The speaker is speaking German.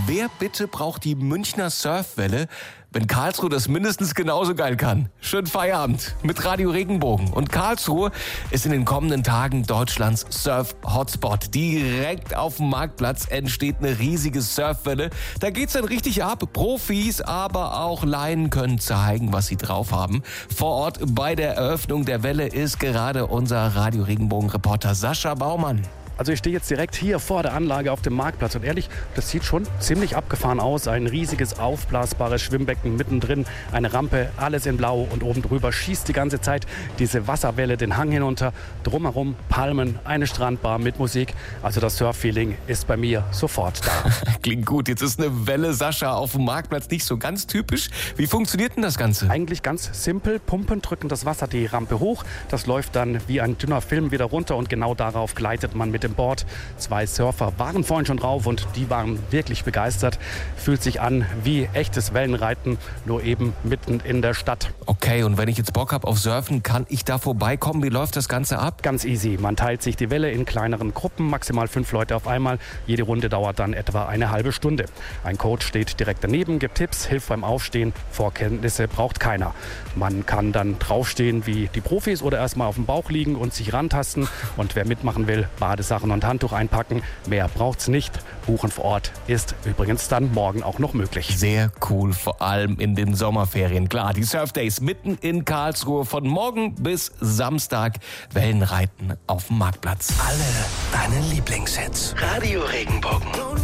Wer bitte braucht die Münchner Surfwelle, wenn Karlsruhe das mindestens genauso geil kann? Schönen Feierabend mit Radio Regenbogen. Und Karlsruhe ist in den kommenden Tagen Deutschlands Surf-Hotspot. Direkt auf dem Marktplatz entsteht eine riesige Surfwelle. Da geht's dann richtig ab. Profis, aber auch Laien können zeigen, was sie drauf haben. Vor Ort bei der Eröffnung der Welle ist gerade unser Radio Regenbogen-Reporter Sascha Baumann. Also ich stehe jetzt direkt hier vor der Anlage auf dem Marktplatz und ehrlich, das sieht schon ziemlich abgefahren aus. Ein riesiges aufblasbares Schwimmbecken mittendrin, eine Rampe, alles in Blau und oben drüber schießt die ganze Zeit diese Wasserwelle den Hang hinunter. Drumherum Palmen, eine Strandbar mit Musik. Also das Surf-Feeling ist bei mir sofort da. Klingt gut. Jetzt ist eine Welle, Sascha, auf dem Marktplatz nicht so ganz typisch. Wie funktioniert denn das Ganze? Eigentlich ganz simpel. Pumpen drücken das Wasser die Rampe hoch. Das läuft dann wie ein dünner Film wieder runter und genau darauf gleitet man mit dem Board. 2 Surfer waren vorhin schon drauf und die waren wirklich begeistert. Fühlt sich an wie echtes Wellenreiten, nur eben mitten in der Stadt. Okay, und wenn ich jetzt Bock habe auf Surfen, kann ich da vorbeikommen? Wie läuft das Ganze ab? Ganz easy. Man teilt sich die Welle in kleineren Gruppen, maximal 5 Leute auf einmal. Jede Runde dauert dann etwa eine halbe Stunde. Ein Coach steht direkt daneben, gibt Tipps, hilft beim Aufstehen. Vorkenntnisse braucht keiner. Man kann dann draufstehen wie die Profis oder erstmal auf dem Bauch liegen und sich rantasten. Und wer mitmachen will, Badesachen und Handtuch einpacken. Mehr braucht's nicht. Buchen vor Ort ist übrigens dann morgen auch noch möglich. Sehr cool, vor allem in den Sommerferien. Klar, die Surf Days mitten in Karlsruhe von morgen bis Samstag. Wellenreiten auf dem Marktplatz. Alle deine Lieblingshits. Radio Regenbogen.